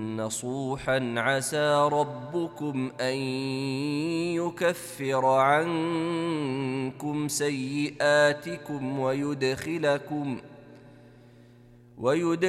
نصوحا عسى ربكم أن يكفر عنكم سيئاتكم ويدخلكم